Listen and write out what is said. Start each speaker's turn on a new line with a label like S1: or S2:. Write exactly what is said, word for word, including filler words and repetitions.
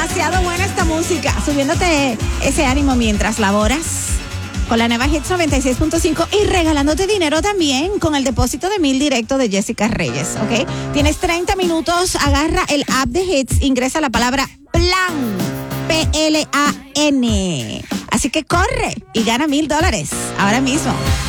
S1: Demasiado buena esta música, subiéndote ese ánimo mientras laboras. Con la nueva Hits noventa y seis punto cinco y regalándote dinero también con el depósito de mil directo de Jessica Reyes, ¿ok? Tienes treinta minutos, agarra el app de Hits, ingresa la palabra PLAN, P L A N. Así que corre y gana mil dólares ahora mismo.